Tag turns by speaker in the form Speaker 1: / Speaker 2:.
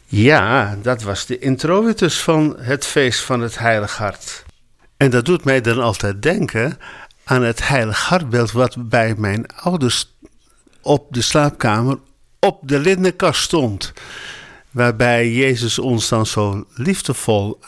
Speaker 1: Ja, dat was de introitus van het feest van het Heilig Hart. En dat doet mij dan altijd denken aan het Heilig Hartbeeld wat bij mijn ouders op de slaapkamer op de linnenkast stond. Waarbij Jezus ons dan zo liefdevol